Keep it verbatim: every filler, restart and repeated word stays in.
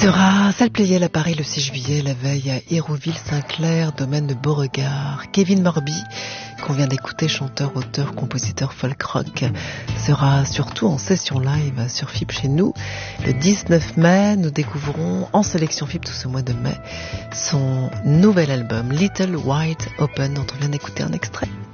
sera salle Playel à Paris le six juillet, la veille à Hérouville-Saint-Clair, domaine de Beauregard. Kevin Morby, qu'on vient d'écouter, chanteur, auteur, compositeur folk rock, sera surtout en session live sur F I B chez nous. Le dix-neuf mai, nous découvrons en sélection F I B tout ce mois de mai son nouvel album Little White Open, dont on vient d'écouter un extrait.